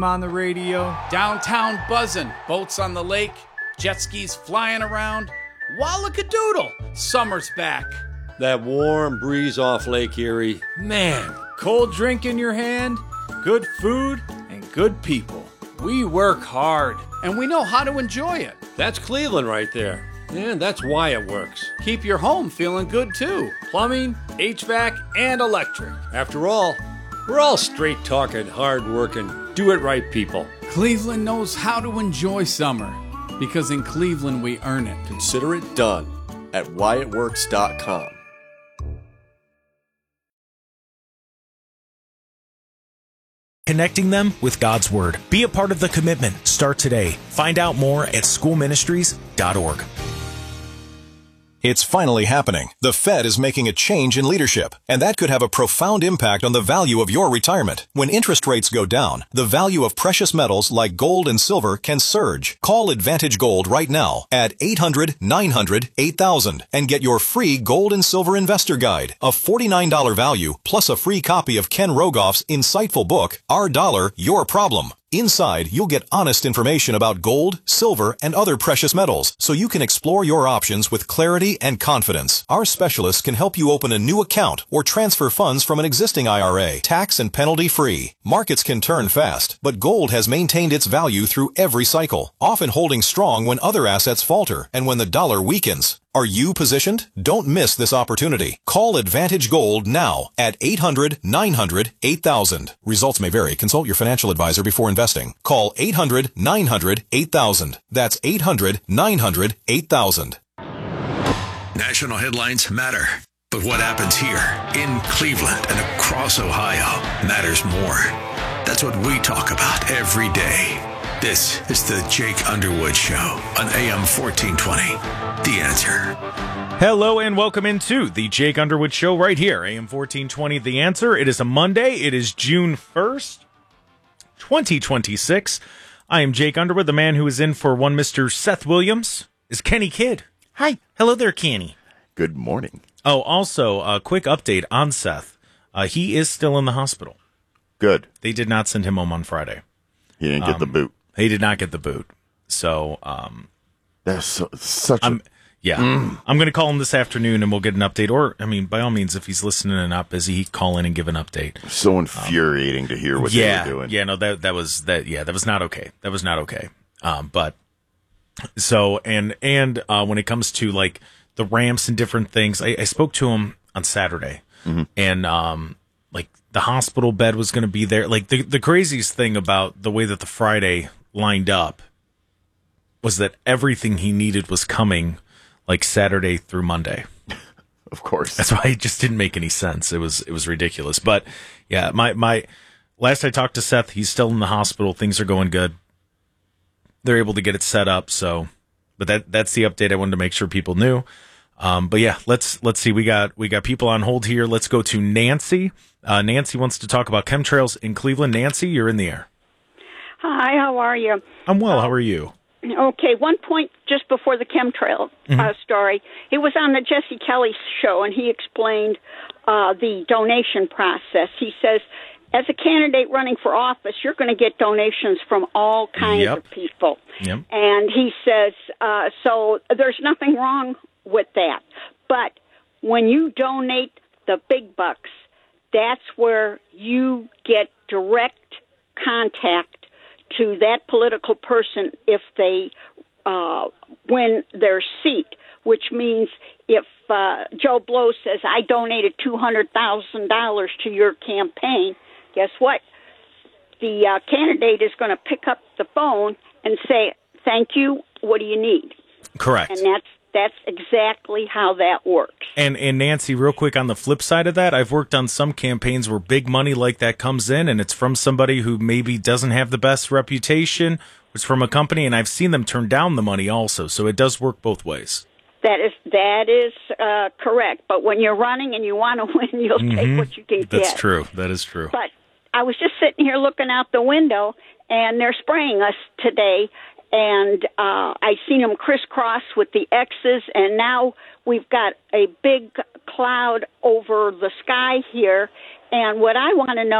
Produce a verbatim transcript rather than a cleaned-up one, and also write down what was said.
on the radio. Downtown buzzing, boats on the lake, jet skis flying around. Wallakadoodle, summer's back. That warm breeze off Lake Erie. Man, cold drink in your hand, good food, and good people. We work hard, and we know how to enjoy it. That's Cleveland right there. And that's why it works. Keep your home feeling good, too. Plumbing, H V A C, and electric. After all, we're all straight-talking, hard-working, do-it-right people. Cleveland knows how to enjoy summer, because in Cleveland we earn it. Consider it done at why it works dot com. Connecting them with God's Word. Be a part of the commitment. Start today. Find out more at school ministries dot org. It's finally happening. The Fed is making a change in leadership, and that could have a profound impact on the value of your retirement. When interest rates go down, the value of precious metals like gold and silver can surge. Call Advantage Gold right now at eight hundred, nine hundred, eight thousand and get your free Gold and Silver Investor Guide, a forty-nine dollars value, plus a free copy of Ken Rogoff's insightful book, Our Dollar, Your Problem. Inside, you'll get honest information about gold, silver, and other precious metals, so you can explore your options with clarity and confidence. Our specialists can help you open a new account or transfer funds from an existing I R A, tax and penalty free. Markets can turn fast, but gold has maintained its value through every cycle, often holding strong when other assets falter and when the dollar weakens. Are you positioned? Don't miss this opportunity. Call Advantage Gold now at eight hundred, nine hundred, eight thousand. Results may vary. Consult your financial advisor before investing. Call eight hundred, nine hundred, eight thousand. That's eight hundred, nine hundred, eight thousand. National headlines matter, but what happens here in Cleveland and across Ohio matters more. That's what we talk about every day. This is the Jake Underwood Show on A M fourteen twenty. The Answer. Hello and welcome into the Jake Underwood Show right here, A M fourteen twenty. The Answer. It is a Monday. It is June first, twenty twenty-six. I am Jake Underwood. The man who is in for one Mister Seth Williams is Kenny Kidd. Hi. Hello there, Kenny. Good morning. Oh, also, a quick update on Seth. Uh, he is still in the hospital. Good. They did not send him home on Friday. He didn't get um, the boot. He did not get the boot. So, um, that's so, such I'm, a... Yeah. Mm. I'm going to call him this afternoon and we'll get an update. Or, I mean, by all means, if he's listening and not busy, he can call in and give an update. So infuriating um, to hear what yeah, they were doing. Yeah, no, that that was, that. yeah, that was not okay. That was not okay. Um, but, so, and, and uh, when it comes to, like, the ramps and different things, I, I spoke to him on Saturday. Mm-hmm. And, um, like, the hospital bed was going to be there. Like, the, the craziest thing about the way that the Friday lined up was that everything he needed was coming like Saturday through Monday. Of course. That's why it just didn't make any sense. It was it was ridiculous. But yeah, my my last I talked to Seth, he's still in the hospital. Things are going good. They're able to get it set up, so but that that's the update I wanted to make sure people knew. Um, but yeah, let's let's see. We got we got people on hold here. Let's go to Nancy. Uh, Nancy wants to talk about chemtrails in Cleveland. Nancy, you're in the air. Hi, how are you? I'm well. Uh, how are you? Okay, one point just before the chemtrail uh, mm-hmm. story. He was on the Jesse Kelly show, and he explained uh, the donation process. He says, as a candidate running for office, you're going to get donations from all kinds yep. of people. Yep. And he says, uh, so there's nothing wrong with that. But when you donate the big bucks, that's where you get direct contact to that political person if they uh, win their seat, which means if uh, Joe Blow says, I donated two hundred thousand dollars to your campaign, guess what? The uh, candidate is going to pick up the phone and say, thank you, what do you need? Correct. And that's That's exactly how that works. And and Nancy, real quick on the flip side of that, I've worked on some campaigns where big money like that comes in, and it's from somebody who maybe doesn't have the best reputation. It's from a company, and I've seen them turn down the money also. So it does work both ways. That is that is uh, correct. But when you're running and you want to win, you'll mm-hmm. take what you can That's get. That's true. That is true. But I was just sitting here looking out the window, and they're spraying us today. And uh, I seen them crisscross with the X's, and now we've got a big cloud over the sky here. And what I want to know